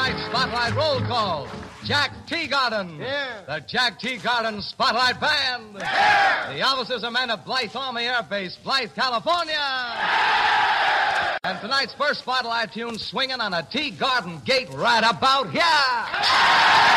tonight's Spotlight roll call. Jack Teagarden. Here. The Jack Teagarden Spotlight Band. Here. The officers and men of Blythe Army Air Base, Blythe, California. And tonight's first Spotlight tune swinging on a Teagarden gate right about here.